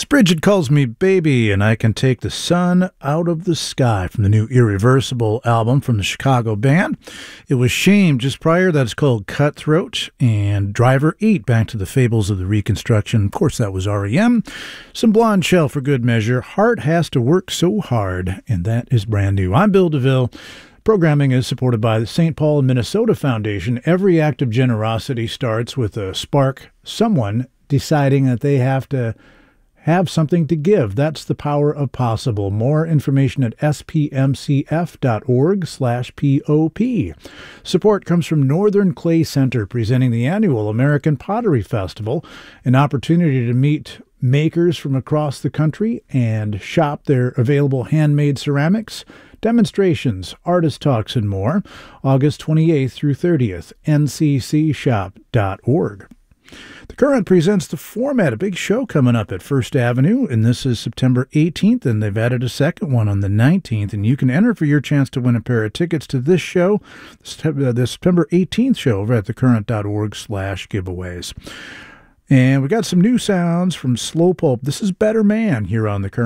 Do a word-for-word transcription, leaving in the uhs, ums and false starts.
Bridget Calls Me Baby, and I Can Take the Sun Out of the Sky from the new Irreversible album from the Chicago band. It was Shame just prior, that's called Cutthroat, and Driver eight, Back to the Fables of the Reconstruction. Of course, that was R E M. Some Blonde Shell for good measure. Heart Has to Work So Hard, and that is brand new. I'm Bill DeVille. Programming is supported by the Saint Paul and Minnesota Foundation. Every act of generosity starts with a spark, someone deciding that they have to have something to give. That's the power of possible. More information at spmcf.org slash POP. Support comes from Northern Clay Center, presenting the annual American Pottery Festival, an opportunity to meet makers from across the country and shop their available handmade ceramics, demonstrations, artist talks, and more. August twenty-eighth through thirtieth, n c c shop dot org. The Current presents The Format, a big show coming up at First Avenue, and this is September eighteenth, and they've added a second one on the nineteenth, and you can enter for your chance to win a pair of tickets to this show, the September eighteenth show over at thecurrent.org slash giveaways. And we got some new sounds from Slowpulp. This is Better Man here on The Current.